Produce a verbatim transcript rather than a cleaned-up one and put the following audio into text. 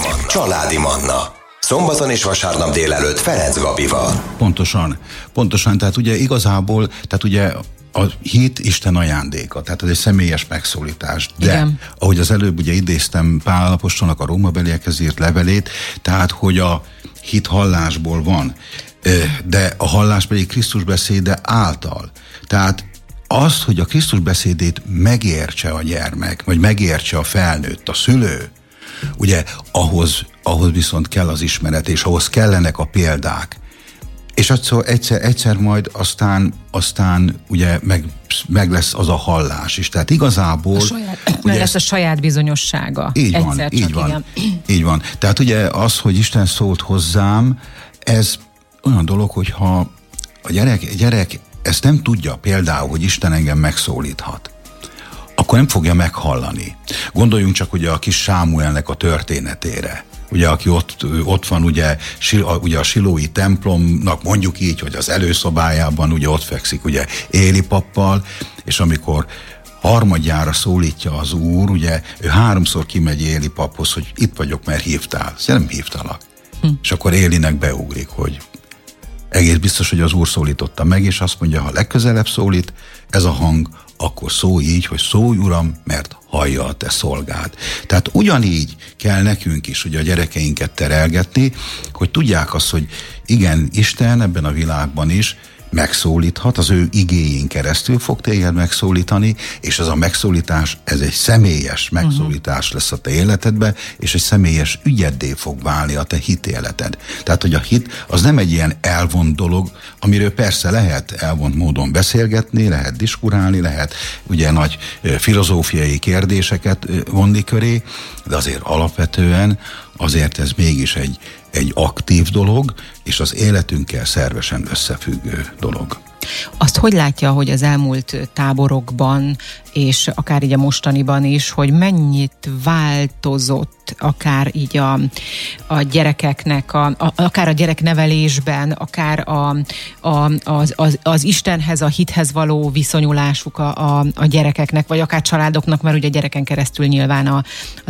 Családi Manna. Szombaton és vasárnap délelőtt Ferenc Gabival. Pontosan. Pontosan. Tehát ugye igazából, tehát ugye a hit Isten ajándéka, tehát ez egy személyes megszólítás. De, igen, ahogy az előbb ugye idéztem Pál apostolnak a rómabeliekhez írt levelét, tehát hogy a hit hallásból van, de a hallás pedig Krisztus beszéde által. Tehát azt, hogy a Krisztus beszédét megértse a gyermek, vagy megértse a felnőtt, a szülő, ugye ahhoz, ahhoz viszont kell az ismeret, és ahhoz kellenek a példák. És akkor egyszer, egyszer majd aztán, aztán ugye meg, meg lesz az a hallás is. Tehát igazából... A saját, meg lesz a saját bizonyossága. Így van, egyszer így csak, van, igen. így van. Tehát ugye az, hogy Isten szólt hozzám, ez olyan dolog, hogyha a gyerek, gyerek ezt nem tudja például, hogy Isten engem megszólíthat, akkor nem fogja meghallani. Gondoljunk csak ugye a kis Sámuelnek a történetére. Ugye, aki ott, ott van ugye, ugye a silói templomnak, mondjuk így, hogy az előszobájában ugye ott fekszik ugye Éli pappal, és amikor harmadjára szólítja az Úr, ugye ő háromszor kimegy Éli paphoz, hogy itt vagyok, mert hívtál. Nem hívtalak. Hm. És akkor Élinek beugrik, hogy egész biztos, hogy az Úr szólította meg, és azt mondja, ha legközelebb szólít ez a hang, akkor szólj így, hogy szólj, Uram, mert hallja a te szolgád. Tehát ugyanígy kell nekünk is ugye a gyerekeinket terelgetni, hogy tudják azt, hogy igen, Isten ebben a világban is megszólíthat, az ő igéjén keresztül fog téged megszólítani, és ez a megszólítás, ez egy személyes megszólítás uh-huh. lesz a te életedbe, és egy személyes ügyeddé fog válni a te hitéleted. Tehát, hogy a hit az nem egy ilyen elvont dolog, amiről persze lehet elvont módon beszélgetni, lehet diskurálni, lehet ugye nagy filozófiai kérdéseket vonni köré, de azért alapvetően azért ez mégis egy, egy aktív dolog, és az életünkkel szervesen összefüggő dolog. Azt hogy látja, hogy az elmúlt táborokban, és akár így a mostaniban is, hogy mennyit változott akár így a, a gyerekeknek, a, a, akár a gyereknevelésben, akár a, a, az, az, az Istenhez, a hithez való viszonyulásuk a, a, a gyerekeknek, vagy akár családoknak, mert ugye a gyereken keresztül nyilván a, az